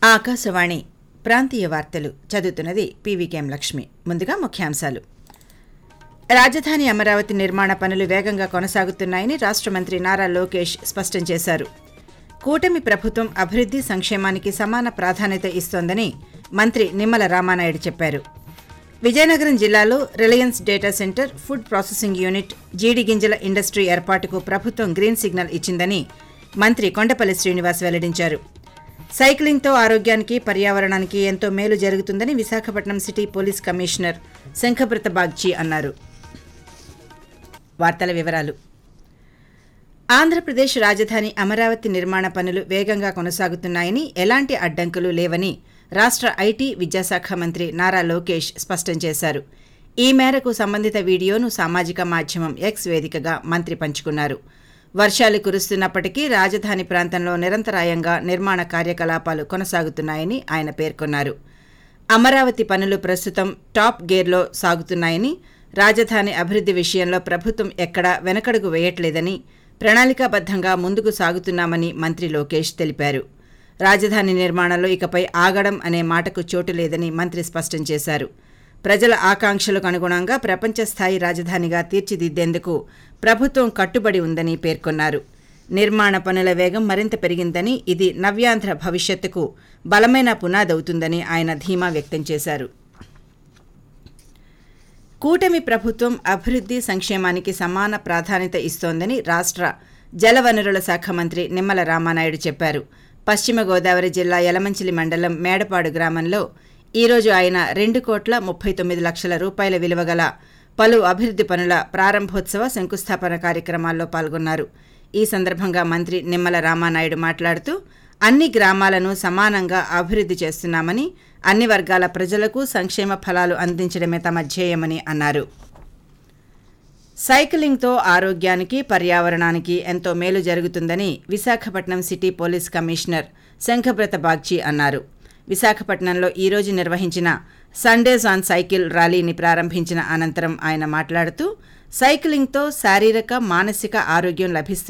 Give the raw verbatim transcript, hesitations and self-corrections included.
ఆకాశవాణి ప్రాంతీయ వార్తలు చదువుతున్నది పీవీకేఎం లక్ష్మి. ముందుగా ముఖ్యాంశాలు. రాజధాని అమరావతి నిర్మాణ పనులు వేగంగా కొనసాగుతున్నాయని రాష్ట్ర మంత్రి నారా లోకేష్ స్పష్టం చేశారు. కూటమి ప్రభుత్వం అభివృద్ధి సంక్షేమానికి సమాన ప్రాధాన్యత ఇస్తోందని మంత్రి నిమ్మల రామానాయుడు చెప్పారు. విజయనగరం జిల్లాలో Reliance data centre, food processing unit, జీడి గింజల ఇండస్ట్రీ ఏర్పాటుకు ప్రభుత్వం గ్రీన్ సిగ్నల్ ఇచ్చిందని మంత్రి కొండపల్లి శ్రీనివాస్ వెల్లడించారు. సైక్లింగ్తో ఆరోగ్యానికి, పర్యావరణానికి ఎంతో మేలు జరుగుతుందని Visakhapatnam city police commissioner Shankhabrata Bagchi అన్నారు. వార్తల వివరాలు. ఆంధ్రప్రదేశ్ రాజధాని అమరావతి నిర్మాణ పనులు వేగంగా కొనసాగుతున్నాయని, ఎలాంటి అడ్డంకులు లేవని రాష్ట్ర ఐటీ, విద్యాశాఖ మంత్రి నారా లోకేష్ స్పష్టం చేశారు. ఈ మేరకు సంబంధిత వీడియోను సామాజిక మాధ్యమం ఎక్స్ వేదికగా మంత్రి పంచుకున్నారు. వర్షాలు కురుస్తున్నప్పటికీ రాజధాని ప్రాంతంలో నిరంతరాయంగా నిర్మాణ కార్యకలాపాలు కొనసాగుతున్నాయని ఆయన పేర్కొన్నారు. అమరావతి పనులు ప్రస్తుతం టాప్ గేర్లో సాగుతున్నాయని, రాజధాని అభివృద్ధి విషయంలో ప్రభుత్వం ఎక్కడా వెనకడుగు వేయట్లేదని, ప్రణాళికాబద్ధంగా ముందుకు సాగుతున్నామని మంత్రి లోకేష్ తెలిపారు. రాజధాని నిర్మాణంలో ఇకపై ఆగడం అనే మాటకు చోటు లేదని మంత్రి స్పష్టం చేశారు. ప్రజల ఆకాంక్షలకు అనుగుణంగా ప్రపంచ స్థాయి రాజధానిగా తీర్చిదిద్దేందుకు ప్రభుత్వం కట్టుబడి ఉందని పేర్కొన్నారు. నిర్మాణ పనుల వేగం మరింత పెరిగిందని, ఇది నవ్యాంధ్ర భవిష్యత్తుకు బలమైన పునాదవుతుందని ఆయన ధీమా వ్యక్తం చేశారు. కూటమి ప్రభుత్వం అభివృద్ధి సంక్షేమానికి సమాన ప్రాధాన్యత ఇస్తోందని రాష్ట్ర జలవనరుల శాఖ మంత్రి నిమ్మల రామానాయుడు చెప్పారు. పశ్చిమ గోదావరి జిల్లా యలమంచిలి మండలం మేడపాడు గ్రామంలో ఈరోజు ఆయన రెండు కోట్ల ముప్పై తొమ్మిది లక్షల రూపాయల విలువ గల పలు అభివృద్ధి పనుల ప్రారంభోత్సవ, శంకుస్థాపన కార్యక్రమాల్లో పాల్గొన్నారు. ఈ సందర్భంగా మంత్రి నిమ్మల రామానాయుడు మాట్లాడుతూ, అన్ని గ్రామాలను సమానంగా అభివృద్ధి చేస్తున్నామని, అన్ని వర్గాల ప్రజలకు సంక్షేమ ఫలాలు అందించడమే తమ ధ్యేయమని అన్నారు. సైక్లింగ్తో ఆరోగ్యానికి, పర్యావరణానికి ఎంతో మేలు జరుగుతుందని Visakhapatnam city police commissioner Shankhabrata Bagchi అన్నారు. విశాఖపట్నంలో ఈరోజు నిర్వహించిన సండేస్ ఆన్ సైకిల్ ర్యాలీని ప్రారంభించిన అనంతరం ఆయన మాట్లాడుతూ, సైక్లింగ్తో శారీరక, మానసిక ఆరోగ్యం లభిస్తుంది